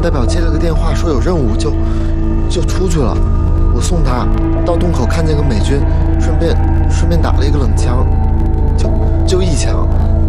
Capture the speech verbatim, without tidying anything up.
代表接了个电话，说有任务，就就出去了。我送他到洞口，看见个美军，顺便顺便打了一个冷枪，就就一枪。